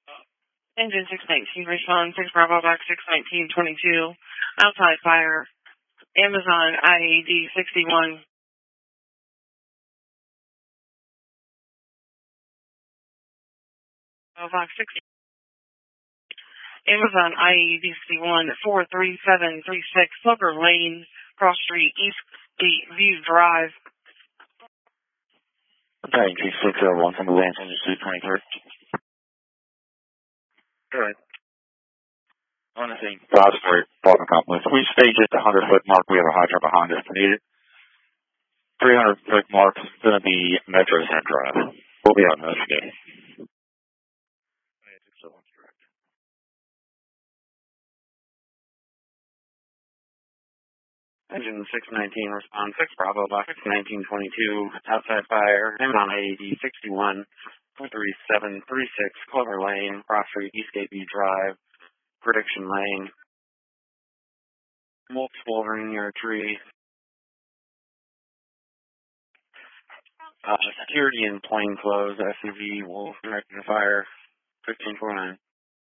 Engine 619, respond 6 Bravo Box 61922, outside fire, Amazon IAD 61. Bravo Box 6. Amazon IAD 61 43736, Slugger Lane, Cross Street, East View Drive. Okay, 2601 from the Lance Industry 23. Alright. On the scene, Osprey, apartment complex. We staged at the 100-foot mark. We have a hydrant behind us. Needed 300-foot mark is going to be Metro Center Drive. We'll be out investigating. Engine 619, respond 6 Bravo Box 1922, outside fire, Amazon IAD 61 43736, Clover Lane, Cross Street, Eastgate View Drive, Prediction Lane. Multiple near a tree. Security in plainclothes, SUV will direct the fire, 1549.